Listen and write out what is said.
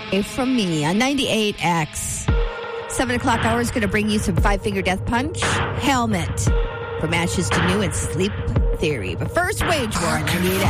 from me on 98X. 7 o'clock hour is going to bring you some Five Finger Death Punch, Helmet, From Ashes to New, and Sleep Theory. But first, Wage War on 98X.